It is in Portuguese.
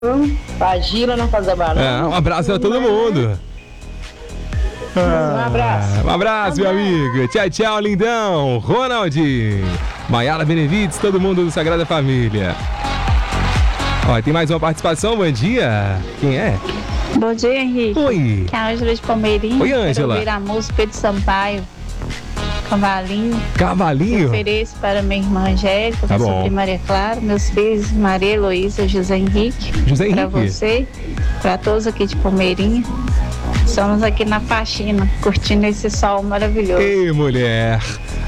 Pra Gila não fazer barulho. Um abraço a todo mundo. Um abraço. Um abraço, meu amigo. Tchau, tchau, lindão. Ronaldinho. Maiara Benevides, todo mundo do Sagrada Família. Ó, tem mais uma participação, bom dia. Quem é? Bom dia, Henrique. Oi. Que é a Ângela de Palmeirinho. Oi, Ângela. Quero ouvir a música Pedro Sampaio. Cavalinho. Cavalinho? Ofereço para minha irmã Angélica, Tá minha bom. sobrinha Maria Clara, meus filhos Maria Heloísa, José Henrique. José Para Henrique. você, para todos aqui de Palmeirinha. Estamos aqui na faxina, curtindo esse sol maravilhoso. Ei, mulher.